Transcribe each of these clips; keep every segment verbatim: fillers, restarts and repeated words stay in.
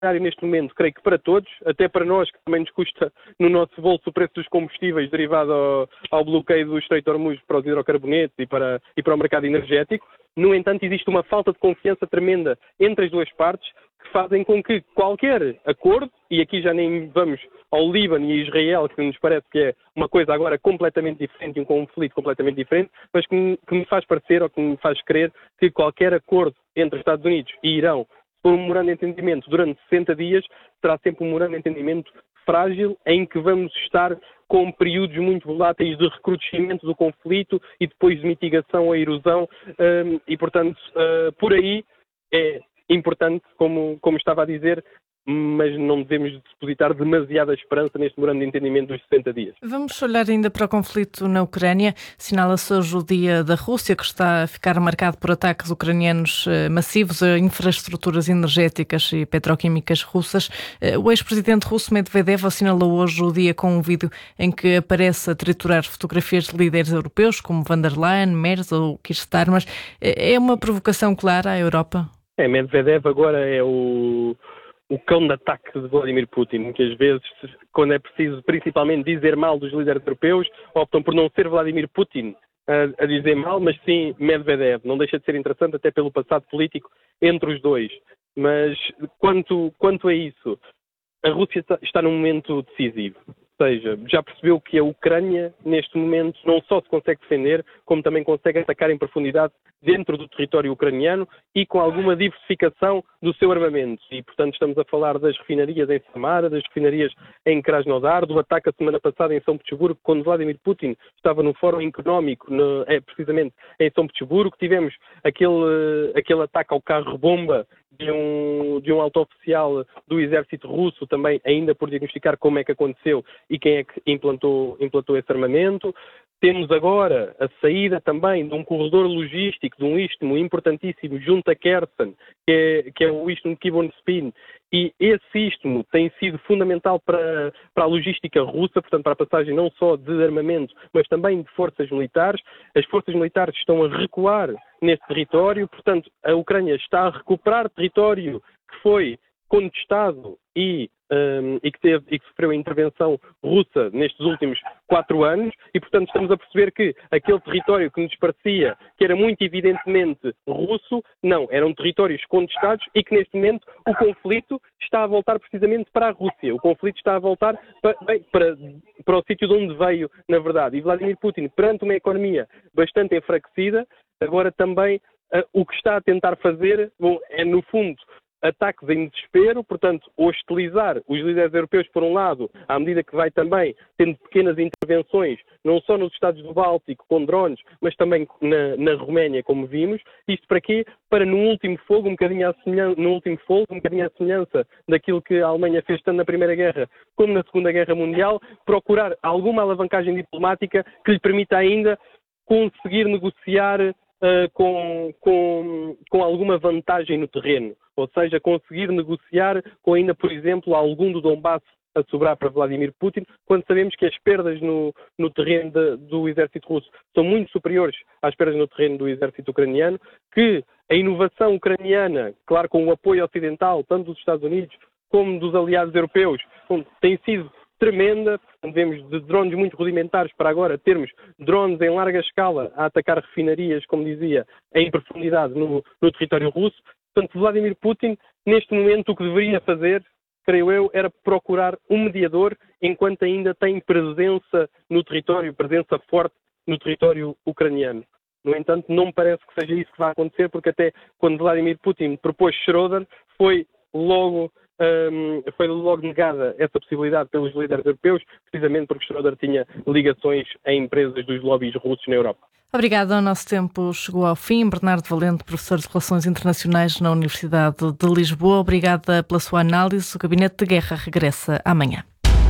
cenário neste momento, creio que para todos, até para nós, que também nos custa no nosso bolso o preço dos combustíveis derivado ao, ao bloqueio do Estreito de Hormuz para os hidrocarbonetos e para, e para o mercado energético. No entanto, existe uma falta de confiança tremenda entre as duas partes que fazem com que qualquer acordo, e aqui já nem vamos ao Líbano e a Israel, que nos parece que é uma coisa agora completamente diferente, um conflito completamente diferente, mas que me, que me faz parecer ou que me faz crer que qualquer acordo entre Estados Unidos e Irão, por um memorando de entendimento durante sessenta dias, será sempre um memorando de entendimento frágil, em que vamos estar com períodos muito voláteis de recrudescimento do conflito e depois de mitigação à erosão, um, e portanto, uh, por aí é importante, como, como estava a dizer, mas não devemos depositar demasiada esperança neste memorando de entendimento dos sessenta dias. Vamos olhar ainda para o conflito na Ucrânia. Assinala-se hoje o dia da Rússia, que está a ficar marcado por ataques ucranianos massivos a infraestruturas energéticas e petroquímicas russas. O ex-presidente russo Medvedev assinalou hoje o dia com um vídeo em que aparece a triturar fotografias de líderes europeus como Van der Leyen, Merz ou Keir Starmer. É uma provocação clara à Europa? É, Medvedev agora é o... o cão de ataque de Vladimir Putin, que às vezes, quando é preciso principalmente dizer mal dos líderes europeus, optam por não ser Vladimir Putin a, a dizer mal, mas sim Medvedev. Não deixa de ser interessante até pelo passado político entre os dois. Mas quanto, quanto a isso, a Rússia está, está num momento decisivo. Ou seja, já percebeu que a Ucrânia, neste momento, não só se consegue defender, como também consegue atacar em profundidade dentro do território ucraniano e com alguma diversificação do seu armamento. E, portanto, estamos a falar das refinarias em Samara, das refinarias em Krasnodar, do ataque a semana passada em São Petersburgo, quando Vladimir Putin estava no Fórum Económico, no, é, precisamente em São Petersburgo, tivemos aquele, aquele ataque ao carro-bomba de um, de um alto oficial do exército russo, também ainda por diagnosticar como é que aconteceu e quem é que implantou, implantou esse armamento. Temos agora a saída também de um corredor logístico, de um istmo importantíssimo junto a Kherson, que é, que é o istmo de Kivon-Spin, e esse istmo tem sido fundamental para, para a logística russa, portanto para a passagem não só de armamento, mas também de forças militares. As forças militares estão a recuar nesse território, portanto a Ucrânia está a recuperar território que foi contestado e, um, e, que teve, e que sofreu a intervenção russa nestes últimos quatro anos e, portanto, estamos a perceber que aquele território que nos parecia que era muito evidentemente russo, não, eram territórios contestados e que neste momento o conflito está a voltar precisamente para a Rússia. O conflito está a voltar para, bem, para, para o sítio de onde veio, na verdade. E Vladimir Putin, perante uma economia bastante enfraquecida, agora também uh, o que está a tentar fazer, bom, é no fundo ataques em desespero, portanto, hostilizar os líderes europeus por um lado, à medida que vai também tendo pequenas intervenções, não só nos Estados do Báltico com drones, mas também na, na Roménia, como vimos. Isto para quê? Para no último fogo, um bocadinho à semelhança, no último fogo, um bocadinho à semelhança daquilo que a Alemanha fez tanto na Primeira Guerra como na Segunda Guerra Mundial, procurar alguma alavancagem diplomática que lhe permita ainda conseguir negociar uh, com, com, com alguma vantagem no terreno. Ou seja, conseguir negociar com ainda, por exemplo, algum do Donbass a sobrar para Vladimir Putin, quando sabemos que as perdas no, no terreno de, do exército russo são muito superiores às perdas no terreno do exército ucraniano, que a inovação ucraniana, claro, com o apoio ocidental, tanto dos Estados Unidos como dos aliados europeus, tem sido tremenda. Vemos de drones muito rudimentares para agora termos drones em larga escala a atacar refinarias, como dizia, em profundidade no, no território russo. Portanto, Vladimir Putin, neste momento, o que deveria fazer, creio eu, era procurar um mediador enquanto ainda tem presença no território, presença forte no território ucraniano. No entanto, não me parece que seja isso que vai acontecer, porque até quando Vladimir Putin propôs Schröder, foi logo, um, foi logo negada essa possibilidade pelos líderes europeus, precisamente porque Schröder tinha ligações a empresas dos lobbies russos na Europa. Obrigada. O nosso tempo chegou ao fim. Bernardo Valente, professor de Relações Internacionais na Universidade de Lisboa. Obrigada pela sua análise. O Gabinete de Guerra regressa amanhã.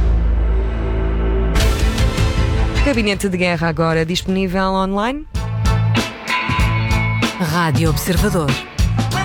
Gabinete de Guerra agora disponível online. Rádio Observador.